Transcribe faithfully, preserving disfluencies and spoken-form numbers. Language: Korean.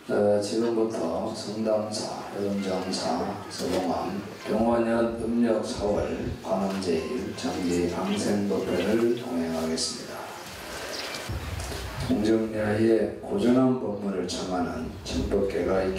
어, 지금부터 성당사, 해운정사, 서봉암, 경원현 음력 사월, 관음제일, 장기 항생법회를 동행하겠습니다. 동정야의 고전한 법문을 청하는 전법계가